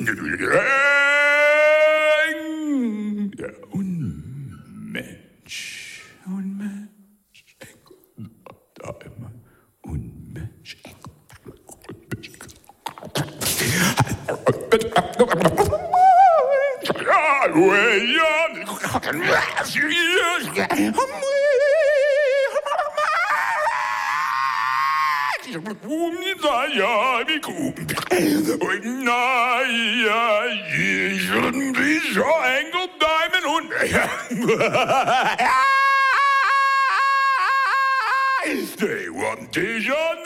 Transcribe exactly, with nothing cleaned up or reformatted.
Unmensch, Unmensch, Unmensch, umnidaya mikum naya yishun bisho angle diamond und they want vision